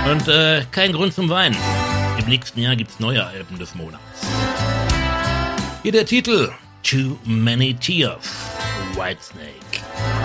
Und kein Grund zum Weinen. Im nächsten Jahr gibt's neue Alben des Monats. Hier der Titel Too Many Tears, Whitesnake.